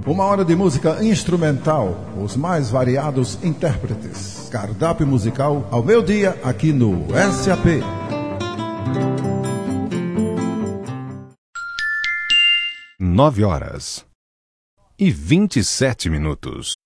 Uma hora de música instrumental, os mais variados intérpretes. Cardápio musical ao meio-dia aqui no SAP. Nove horas e 27 minutos.